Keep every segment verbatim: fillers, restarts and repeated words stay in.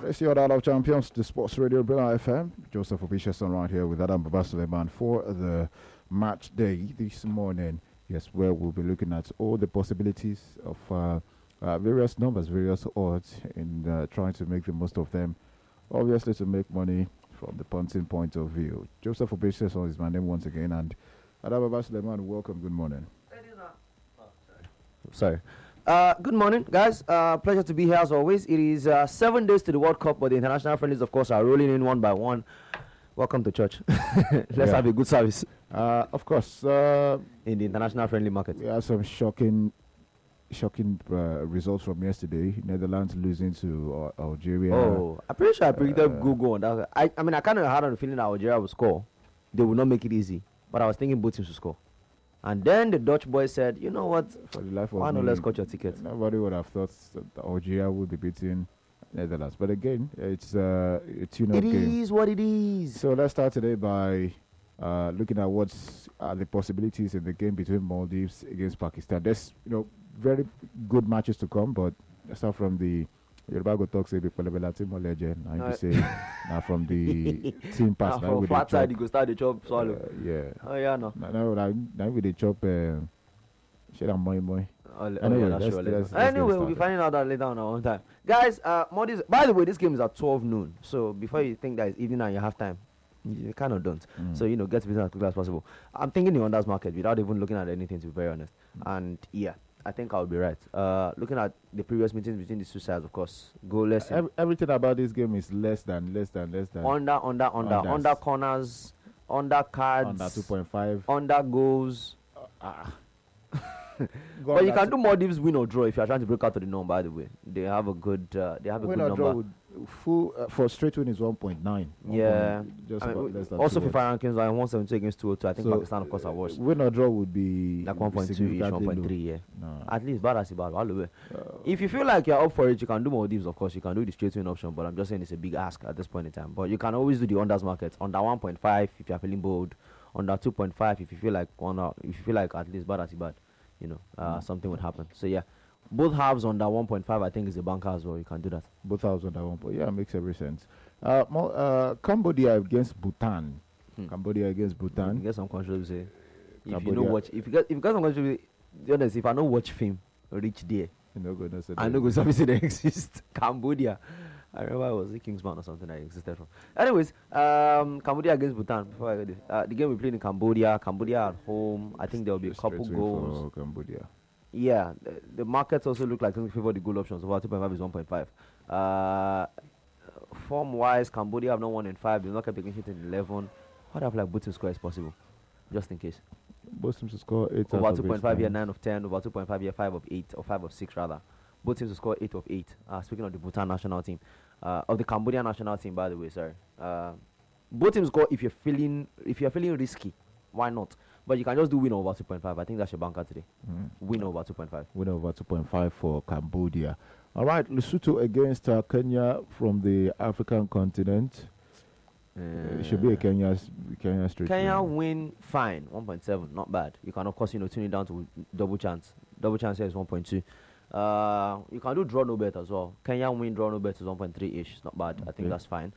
It's your Dial of Champions, the Sports Radio, Bella F M. Joseph Obishason right here with Adam Babasuleman for the match day this morning. Yes, where we'll be looking at all the possibilities of uh, uh, various numbers, various odds, in uh, trying to make the most of them. Obviously, to make money from the punting point of view. Joseph Obishason is my name once again, and Adam Babasuleman, welcome. Good morning. Sorry. Uh, good morning, guys. Uh, pleasure to be here as always. It is uh, seven days to the World Cup, but the international friendlies, of course, are rolling in one by one. Welcome to church. Let's yeah. have a good service. Uh, of course. Uh, in the international friendly market. We had some shocking, shocking uh, results from yesterday. Netherlands losing to uh, Algeria. Oh, I'm pretty sure I predicted uh, Google on that. I, I mean, I kind of had a feeling that Algeria would score. They would not make it easy, but I was thinking both teams would score. And then the Dutch boys said, you know what, for the life of why not me, let's cut your ticket? Nobody would have thought that Algeria would be beating Netherlands. But again, it's uh, a tune-up game. It is what it is. So let's start today by uh, looking at what's uh, the possibilities in the game between Maldives against Pakistan. There's, you know, very good matches to come, but let's start from the Yoruba go talk say before the team legend. And you say now from the team pass. Now from flat side, you go start the chop swallow. Uh, yeah. Oh yeah, no. Now, now, now with the chop, uh, shit and boy boy. Oh, anyway, oh, yeah, that's let's, sure let's, let's anyway, we'll be finding out that later on our own time. Guys, uh, Maldives, by the way, this game is at twelve noon. So before you think that it's evening and you have time, you kind of don't. Mm. So, you know, get to business as quickly as possible. I'm thinking the unders market without even looking at anything, to be very honest. Mm. And yeah. I think I'll be right. Uh, looking at the previous meetings between the two sides, of course, goalless. Every, everything about this game is less than, less than, less than. Under, under, under, Unders. under corners, under cards, under two point five, under goals. Uh, uh. But you can do Maldives win or draw if you are trying to break out to the norm. By the way, they have a good, uh, they have a win good or number. Draw would full uh, for straight win is one point nine. Yeah. Just I mean, about less than also FIFA rankings are one seventy-two against two oh two. I think so Pakistan, of course, are worse. Win or draw would be like one point two ish, one point three. Yeah. No. At least bad as bad. All the way. Uh, if you feel like you're up for it, you can do Maldives. Of course, you can do the straight win option. But I'm just saying it's a big ask at this point in time. But you can always do the unders market under one point five if you're feeling bold, under two point five if you feel like one. If you feel like at least bad as bad. You know, uh, mm. something would happen. So yeah, both halves under one point five, I think, is a banker as well. You can do that. Both halves under one point. Yeah, makes every sense. Uh, more, uh, Cambodia against Bhutan. Hmm. Cambodia against Bhutan. You get some countries say, if Cambodia. you know watch, if you get, if you get some countries, be honest, if I know watch film, reach there. You know, good. I know good. Something they exist. Cambodia. I remember I was the Kingsman or something that existed from. Anyways, um, Cambodia against Bhutan. Before I get this, uh, the game we played in Cambodia. Cambodia at home. I think there will be a couple goals. For Cambodia. Yeah, the, the markets also look like things favor the goal options. Over two point five is one point five. Uh, form wise, Cambodia have not won in five. They've not kept taking hit in eleven. What have like both teams score is possible, just in case. Both teams to score eight. Over two point five here, nine of ten. Over two point five here, five of eight, or five of six rather. Both teams to score eight of eight. Uh, speaking of the Bhutan national team, uh, of the Cambodian national team, by the way, sorry. Uh, both teams score if you're feeling if you're feeling risky. Why not? But you can just do win over two point five. I think that's your banker today. Mm. Win over two point five. Win over two point five for Cambodia. All right, Lesotho against uh, Kenya from the African continent. Uh, it should be a Kenya Kenya straight. Kenya win. win fine, one point seven, not bad. You can of course you know tune it down to double chance. Double chance here is one point two. Uh, you can do draw no bet as well. Kenya win draw no bet is one point three ish. It's not bad. Okay. I think that's fine.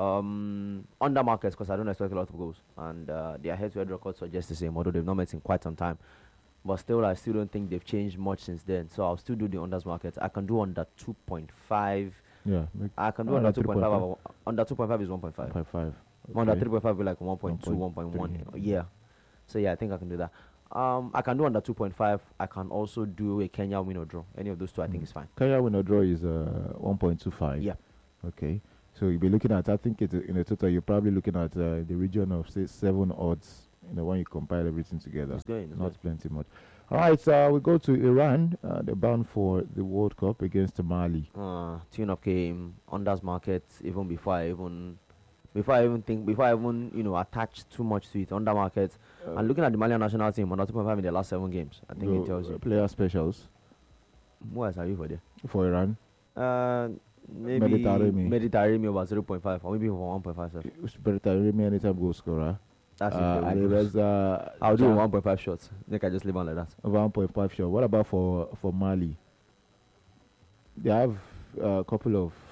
Um, under markets because I don't expect a lot of goals, and uh, their head-to-head record suggests the same. Although they've not met in quite some time, but still, I still don't think they've changed much since then. So I'll still do the unders market. I can do under two point five. Yeah, I can do oh, under two point five. Under two point five is one point five. one point five. Okay. Under three point five will be like one point two, one point one. Yeah. So yeah, I think I can do that. Um, I can do under two point five. I can also do a Kenya win or draw. Any of those two, I mm. think is fine. Kenya win or draw is uh, one point two five. Yeah. Okay. So you'll be looking at, I think it's in a total, you're probably looking at uh, the region of, say, seven odds, you know, when you compile everything together. It's going, it's Not good. plenty much. All right, so uh, we go to Iran. Uh, they're bound for the World Cup against Mali. Uh, tune up game, unders market, even before I even, before I even think, before I even, you know, attach too much to it, under market. Uh, and looking at the Malian national team, under two point five in the last seven games, I think it tells you. Player specials. What else are you for there? For Iran? Uh, maybe Mediterranean. Mediterranean over zero point five or maybe over one point five. Mediterranean anytime goal scorer. That's uh, it. And the rest, uh, I'll do one point five shots. Think I just leave on like that. one point five shot. What about for for Mali? They have a couple of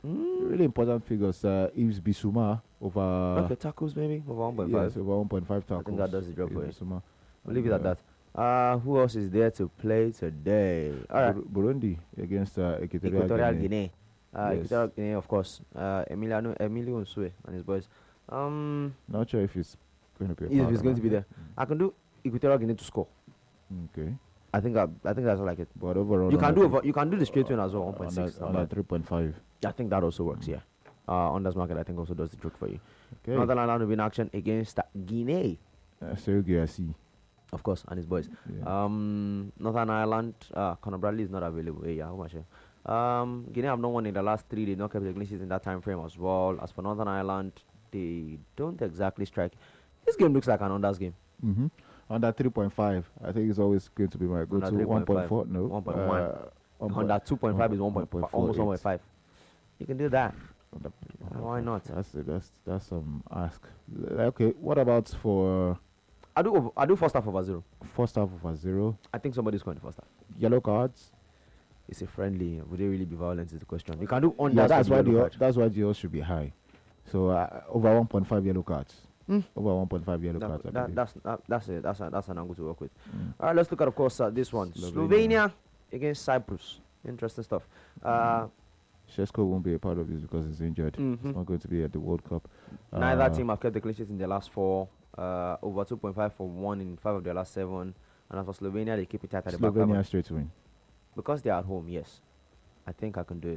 Mm. Really important figures. Uh, Yves Bissouma over. okay, tackles maybe over one point five. Yes, over one point five tackles. I think that does the job for you. Bissouma. We'll leave it at that. Uh, who else is there to play today? All right. Bur- Burundi against uh, Equatorial, Equatorial Guinea. Guinea. Uh, Yes. Equatorial Guinea, of course. Uh, Emiliano, Emilio Nsue and his boys. Um, Not sure if it's going to be. A if part he's or going not. to be there, I can do Equatorial Guinea to score. Okay, I think I, I think that's all I get. but overall, You can on do that- over, you can do the straight win as well, one point on six. that- on that three point five. I think that also works. Yeah. Uh, Unders market, I think also does the trick for you. Okay, Northern Ireland will be in action against Guinea, uh, Sergio Guirassy. of course, and his boys. Yeah. Um, Northern Ireland, uh, Conor Bradley is not available. Hey, yeah, how much? Um, Guinea have not won in the last three. They not kept the clean sheet in that time frame as well. As for Northern Ireland, they don't exactly strike. This game looks like an unders game. Mm-hmm. On that three point five, I think it's always going to be my go On that to one point four. No, one point one. uh, one On point- that two point five is one point one five, point almost four one point five. You can do that. on the- Why not? That's that's that's some ask. L- Okay, what about for I do. Over, I do first half over zero. first half of a zero? I think somebody's scoring the first half. Yellow cards. It's a friendly. Would they really be violent? Is the question. You can do unders. Yeah, that's for why the the yellow o- card. that's why the odds should be high. So uh, over one point five yellow cards. Mm. Over one point five yellow That- cards. I that- believe. that's that, that's it. That's a, that's an angle to work with. Mm. All right, let's look at, of course, uh, this one. Slovenia. Slovenia against Cyprus. Interesting stuff. Uh, Shesko won't be a part of this because he's injured. mhm. He's not going to be at the World Cup. Neither Uh, team have kept the clean sheet in their last four. Uh, over two point five for one in five of their last seven. And as for Slovenia, they keep it tight at the back. Slovenia straight win. Because they are at home, yes. I think I can do it.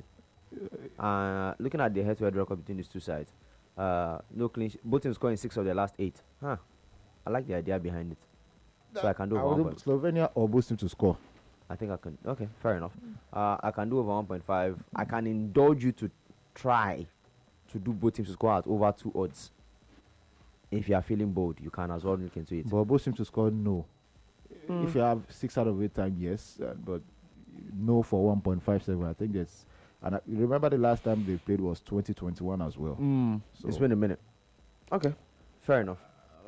Uh, looking at the head-to-head record between these two sides, uh, no clean sh- both teams scoring six of their last eight. Huh. I like the idea behind it. So I can do I over will one do point. Slovenia or both teams to score. I think I can. Okay, fair enough. Uh, I can do over one point five. I can indulge you to try to do both teams to score at over two odds. If you are feeling bold, you can as well look into it. But both teams to score, no. Mm. If you have six out of eight time, yes. Uh, but no for one point five seven. I think that's. And I, you remember the last time they played was twenty twenty-one as well. Mm, it's So- been a minute. Okay, fair enough.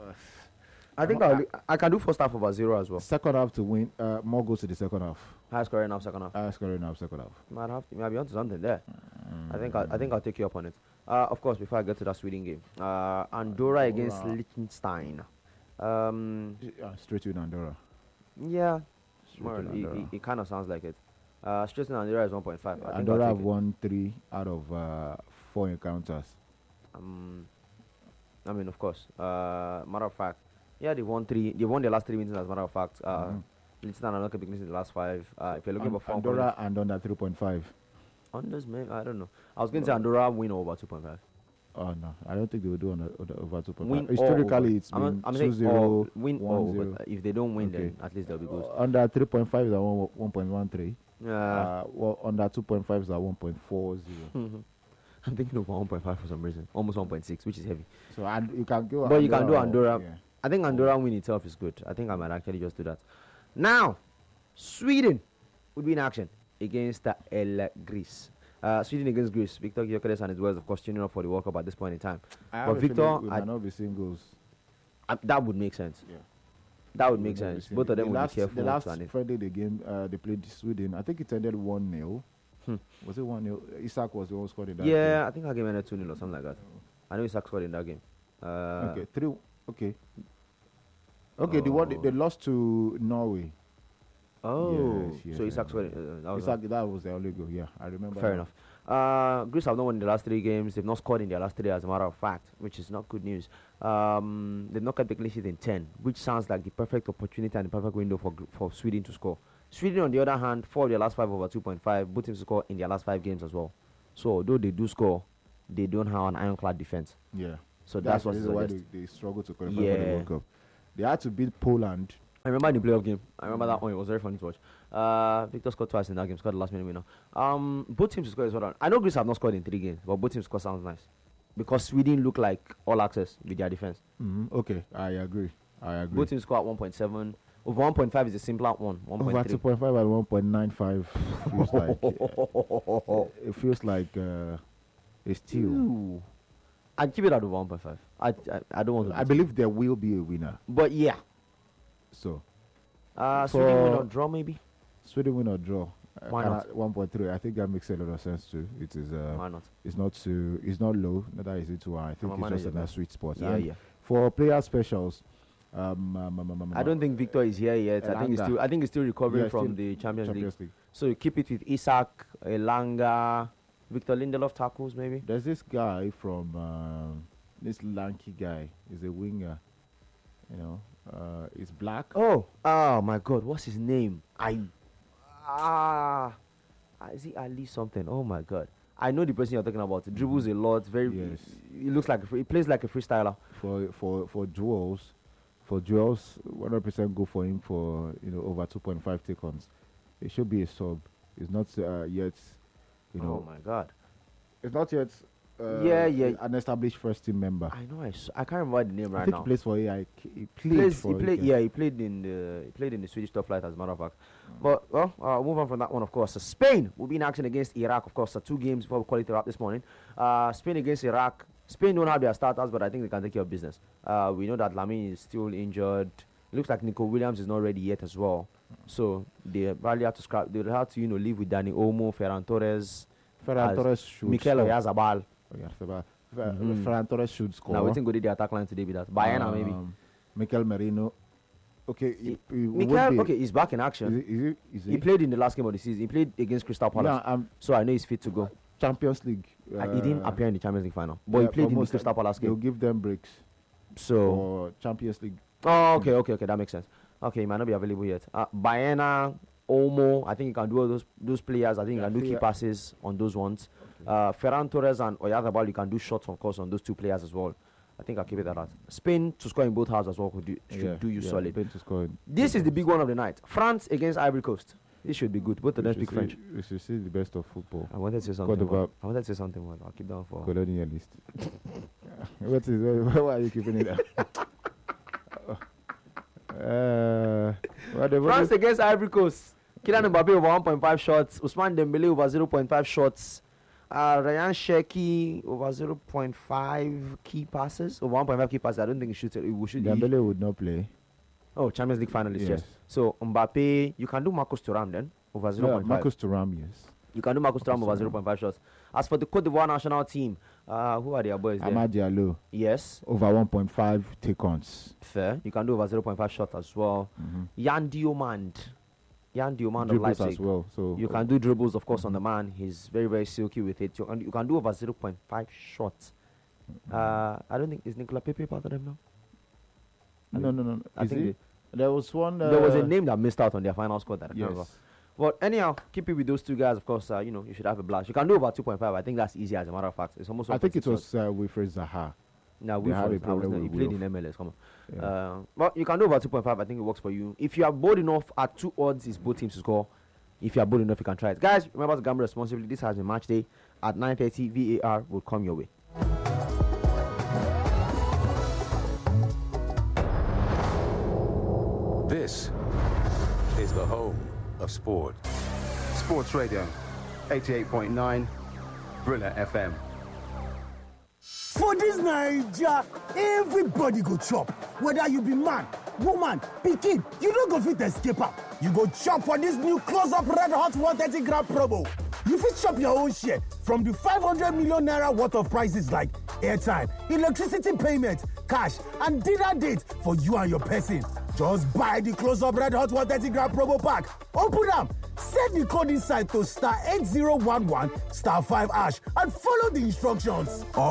I think I- I'll, I can do first half over zero as well. Second half to win. Uh, more goes to the second half. High scoring half, second half. Higher scoring half, second half. Might have to, might be onto something there. I think I, I think I'll take you up on it. Uh, of course, before I get to that Sweden game, uh, Andorra against Andorra. Liechtenstein. Um, Uh, straight with Andorra. yeah, Straight more, with it, Andorra. it, it kind of sounds like it. Uh, straight to Andorra is one point five. I think I'll Andorra take have it. won three out of uh, four encounters. Um, I mean, of course. Uh, matter of fact, yeah, they won three. They won their last three wins. As a matter of fact, uh, Mhm. Liechtenstein are not keeping in the last five. Uh, if you're looking An- for four Andorra and under three point five. unders, maybe I don't know. I was going to say Andorra win over two point five. Oh no, I don't think they will do on the, over two point Win five. or over. Historically, it's I'm, been I'm two saying zero, or win or one over. zero. Uh, If they don't win, Okay. then at least they'll be good. Uh, under three point five is at one point one three. Uh, Uh, well, under two point five is at one point four zero. mhm. I'm thinking of one point five for some reason, almost one point six, which is heavy. So and you can go. But you can do or- Andorra. yeah. I think Andorra win itself is good. I think I might actually just do that. Now, Sweden would be in action against uh, El Greece. Uh, Sweden against Greece. Victor Gyökeres and his boys, of course, tuning up for the World Cup at this point in time. I But have a Victor, feeling we I- might not be seeing goals. Uh, that would make sense. Yeah. That would We make might not be sense. seeing Both it. of them the would last, be careful. The last and it- Friday the game uh, they played Sweden. I think it ended one nil. Hmm. Was it one nil? Isaac was the one scored in that. yeah, I think I gave it a two nil or something like that. I know Isaac scored in that game. Uh, game. Okay, three. Okay. Okay, the one they, they Oh. lost to Norway. Oh, Yes, yes, so I Isaac scored. remember. Uh, that was Isaac, that was the only goal. Yeah, I remember. fair that. enough. Uh, Greece have not won in the last three games. They've not scored in their last three, as a matter of fact, which is not good news. Um, they've not kept the clean sheet in ten, which sounds like the perfect opportunity and the perfect window for Gr- for Sweden to score. Sweden, on the other hand, four of their last five over two point five. Both teams score in their last five games as well. So, although they do score, they don't have an ironclad defense. Yeah. So That's, that's, the what reason why suggests. they, they struggled to qualify for the Yeah. World Cup. They had to beat Poland. I remember the playoff game. I remember that one. It was very funny to watch. Uh, Victor scored twice in that game. Scored the last minute winner. Um, both teams scored as well. I know Greece have not scored in three games, but both teams score sounds nice because Sweden look like all access with their defense. Mm-hmm. Okay, I agree. I agree. Both teams score at one point seven. Over one point five is a simpler one. Over one point two three. point five and one point nine five feels like uh, it feels like uh, a steal. Ooh. I'd keep it at over one point five. I, I I don't want to. I believe there will be a winner. But yeah, So uh, Sweden win For- or draw maybe. Sweden win or draw. Why and not? at one point three, I think that makes a lot of sense too. It is. Uh, Why not? It's not too. It's not low. Neither is it too high. I think I'm a it's just manager, in man. that sweet spot. Yeah, And yeah. for player specials, um, um, um, um, um, I don't think Victor is here yet. I think he's Elanga. still. I think he's still recovering Yeah, from still the Champions, League. Champions League. So you keep it with Isak, Elanga, Victor Lindelof tackles maybe. There's this guy from um, this lanky guy. He's a winger. You know, uh, he's black. Oh, oh my God, what's his name? I ah, ah, is he Ali something? Oh my God, I know the person you're talking about. He dribbles a lot. Very. Yes. He looks like a free, he plays like a freestyler. For for for duels, for duels, one hundred percent go for him for you know over two point five take-ons. It should be a sub. It's not uh, yet, you know. Oh my God. It's not yet. Uh, Yeah, yeah. An established first team member. I know. I, s- I can't remember the name I right think now. he plays for A I K. He He played plays, for he played, A K. yeah, he played in the he played in the Swedish top flight, as a matter of fact. But well, uh, move on from that one, of course. So Spain will be in action against Iraq, of course. So two games before we call it a wrap this morning. Uh, Spain against Iraq. Spain don't have their starters, but I think they can take care of business. Uh, we know that Lamine is still injured. It looks like Nico Williams is not ready yet as well. So they probably have to scrap. They will have to, you know, live with Dani Olmo, Ferran Torres, Ferran as Torres should Mikel score. Oyarzabal. Oh, yeah, Ferran- Fer- Mhm. Ferran Torres should score. Now we think go to the attack line today with that. Bayana maybe. Um, Mikel Merino. Okay, he, He- he would Mikel, be- okay, he's back in Is action. he, is he, is He he? played in the last game of the season. He played against Crystal Palace. Yeah, um, So I know he's fit to go. Champions League. Uh, he didn't uh, appear in the Champions League final, but he yeah, played in the most Crystal Palace They'll game. give them breaks So, for Champions League. oh, okay, okay, okay, that makes sense. Okay, he might not be available yet. Uh, Baena, Olmo, I think you can do all those those players. I think you Yeah, can do I key think- passes on those ones. Uh, Ferran Torres and Oyarzabal, you can do shots, of course, on those two players as well. I think I'll keep it at that. Spain to score in both halves as well could do, should Yeah, do you yeah, solid. Spain to score in This both is the halves. big one of the night. France against Ivory Coast. This should be good. Both of We them should speak French. see- We should see the best of football. I wanted to say something. d'Ivoire. More. I wanted to say something more. I'll keep that for. Colonialist. What is? Why are you keeping it up? uh, what the- what France the- against Ivory Coast. Kylian Mbappe over one point five shots. Ousmane Dembele over zero point five shots. Uh, Ryan Cherki over zero point five key passes. Over one point five key passes. I don't think he shoots it. He will shoot. he- Dembele would not play. Oh, Champions League finalist. Yes. Yes. So Mbappe, you can do Marcus Thuram then over zero Yeah, point five. Marcus Thuram, yes. You can do Marcus Thuram Marcus over Thuram. zero point five shots. As for the Cote d'Ivoire national team, uh, who are their boys there? Amad Diallo Yes, over one point five take-ons. fair. You can do over zero point five shots as well. Mm-hmm. Jan Diomand. Jan Diomand of Dribbles Leipzig. as well. So You can do dribbles, of course, on the man. He's very, very silky with it. You can, you can do over zero point five shots. Uh, I don't think is Nicola Pepe part of them now. No, no, no. no. I Is think he? There was one. Uh, there was a name that missed out on their final score that I can't Yes. remember. But anyhow, keep it with those two guys. Of course, uh, you know you should have a blast. You can do over two point five. I think that's easy as a matter of fact. It's almost. I think it one point was uh, Wilfred Zaha. six. No, they had a Wilfred, I was problem not- he with played Wilf. in M L S. Come on. Yeah. Uh, well, you can do over two point five. I think it works for you. If you are bold enough at two odds, is both teams to score. If you are bold enough, you can try it. Guys, remember to gamble responsibly. This has been match day at nine thirty. V A R will come your way. This is the home of sport. Sports Radio, eighty-eight point nine, Brilla F M. For this Naija, everybody go chop. Whether you be man, woman, pikin, you no go fit escape am. You go chop for this new close-up red hot one thirty gram promo. You fit chop your own share from the five hundred million naira worth of prices like airtime, electricity payment, cash, and dinner date for you and your person. Just buy the close-up red hot one thirty gram promo pack. Open am, set the code inside to star eight zero one one star five hash and follow the instructions.